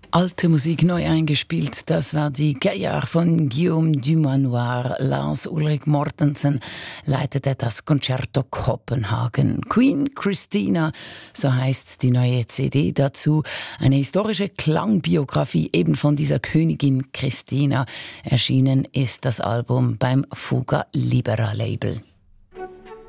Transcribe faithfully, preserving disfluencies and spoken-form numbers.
Alte Musik neu eingespielt, das war die Gaillard von Guillaume Dumanoir. Lars Ulrik Mortensen leitete das Concerto Kopenhagen. Queen Christina, so heißt die neue C D dazu. Eine historische Klangbiografie eben von dieser Königin Christina. Erschienen ist das Album beim Fuga Libera Label.